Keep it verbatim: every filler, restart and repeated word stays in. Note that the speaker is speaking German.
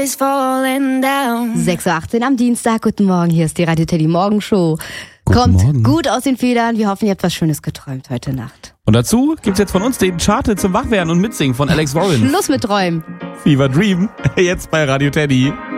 sechs Uhr achtzehn am Dienstag. Guten Morgen, hier ist die Radio Teddy Morgenshow. Guten Kommt Morgen. gut aus den Federn. Wir hoffen, ihr habt was Schönes geträumt heute Nacht. Und dazu gibt's jetzt von uns den Chart zum Wachwerden und Mitsingen von Alex Warren. Schluss mit Träumen. Fever Dream, jetzt bei Radio Teddy.